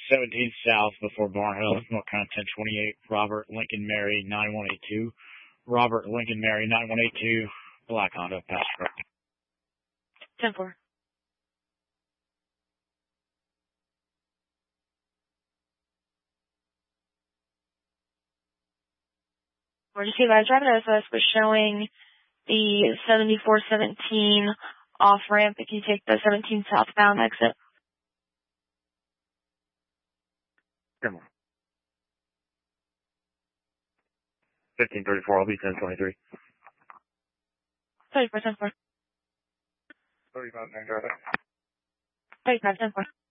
17 South before Barnhill, North Carolina 1028, Robert Lincoln Mary 9182. Robert Lincoln Mary 9182, black Honda, pass correct. 10-4. Emergency advisor driving OSS was showing the 7417 off ramp if you take the 17 southbound exit. Come on. 1534, I'll be 1023. 34, 10-4. 35, 9 traffic. 35, 10-4.